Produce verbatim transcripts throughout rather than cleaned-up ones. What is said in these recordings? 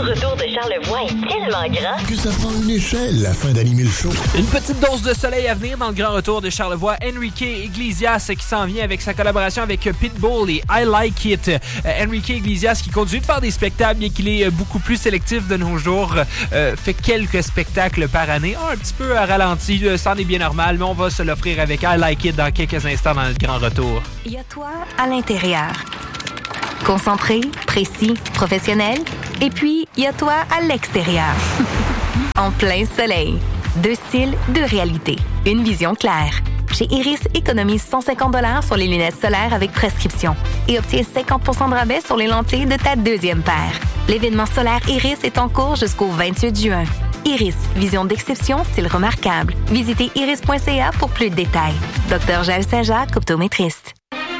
retour de Charlevoix est tellement grand que ça prend une échelle afin d'animer le show. Une petite dose de soleil à venir dans le grand retour de Charlevoix. Enrique Iglesias qui s'en vient avec sa collaboration avec Pitbull et I Like It. Euh, Enrique Iglesias qui continue de faire des spectacles, bien qu'il est beaucoup plus sélectif de nos jours. Euh, fait quelques spectacles par année. Un petit peu à ralenti, c'en est bien normal, mais on va se l'offrir avec I Like It dans quelques instants dans le grand retour. Il y a toi à l'intérieur. Concentré, précis, professionnel. Et puis, il y a toi à l'extérieur. En plein soleil. Deux styles, deux réalités. Une vision claire. Chez Iris, économise cent cinquante dollars sur les lunettes solaires avec prescription et obtiens cinquante pour cent de rabais sur les lentilles de ta deuxième paire. L'événement solaire Iris est en cours jusqu'au vingt-huit juin. Iris, vision d'exception, style remarquable. Visitez iris point c a pour plus de détails. Docteur Jaël Saint-Jacques, optométriste.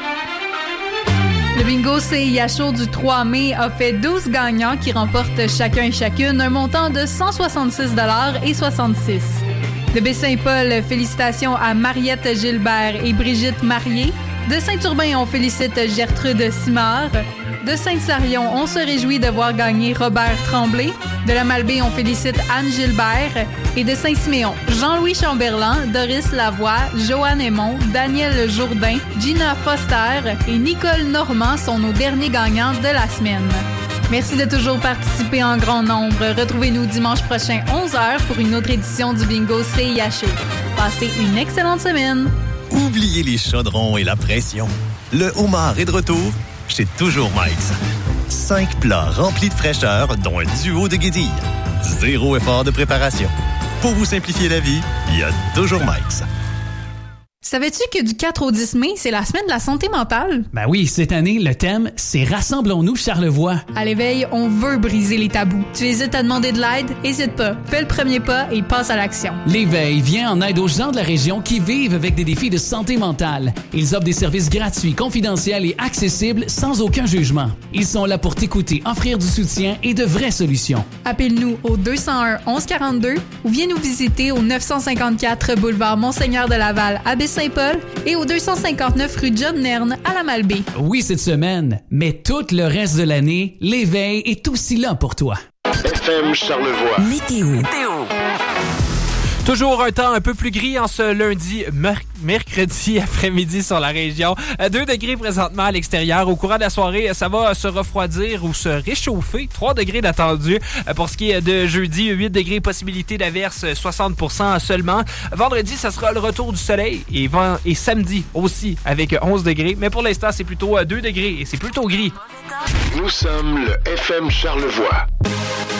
Le bingo C I A Show du trois mai a fait douze gagnants qui remportent chacun et chacune un montant de cent soixante-six dollars et soixante-six cents. De Baie-Saint-Paul, félicitations à Mariette Gilbert et Brigitte Marié. De Saint-Urbain, on félicite Gertrude Simard. De Saint-Sarion, on se réjouit de voir gagner Robert Tremblay. De la Malbaie, on félicite Anne Gilbert. Et de Saint-Siméon, Jean-Louis Chamberlain, Doris Lavoie, Joanne Aymon, Daniel Jourdain, Gina Foster et Nicole Normand sont nos derniers gagnants de la semaine. Merci de toujours participer en grand nombre. Retrouvez-nous dimanche prochain, onze heures, pour une autre édition du Bingo C I A Show. Passez une excellente semaine. Oubliez les chaudrons et la pression. Le homard est de retour chez Toujours Mike's. Cinq plats remplis de fraîcheur, dont un duo de guédilles. Zéro effort de préparation. Pour vous simplifier la vie, il y a Toujours Mike's. Savais-tu que du quatre au dix mai, c'est la semaine de la santé mentale? Ben oui, cette année, le thème, c'est « Rassemblons-nous Charlevoix ». À l'éveil, on veut briser les tabous. Tu hésites à demander de l'aide? Hésite pas. Fais le premier pas et passe à l'action. L'éveil vient en aide aux gens de la région qui vivent avec des défis de santé mentale. Ils offrent des services gratuits, confidentiels et accessibles sans aucun jugement. Ils sont là pour t'écouter, offrir du soutien et de vraies solutions. Appelle-nous au deux zéro un, onze quarante-deux ou viens nous visiter au neuf cent cinquante-quatre boulevard Monseigneur de Laval à Baie-Saint-Paul et au deux cent cinquante-neuf rue John Nerne à la Malbaie. Oui, cette semaine, mais tout le reste de l'année, l'éveil est aussi là pour toi. F M Charlevoix. Météo. Météo. Toujours un temps un peu plus gris en ce lundi, mer- mercredi après-midi sur la région. deux degrés présentement à l'extérieur. Au courant de la soirée, ça va se refroidir ou se réchauffer. trois degrés d'attendu. Pour ce qui est de jeudi, huit degrés, possibilité d'averse, soixante pour cent seulement. Vendredi, ça sera le retour du soleil. Et, vent- et samedi aussi avec onze degrés. Mais pour l'instant, c'est plutôt deux degrés et c'est plutôt gris. Nous sommes le F M Charlevoix.